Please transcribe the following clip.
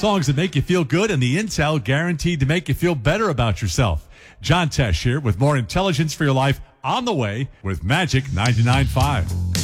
songs that make you feel good and the intel guaranteed to make you feel better about yourself. John Tesh here with more intelligence for your life on the way with Magic 99.5.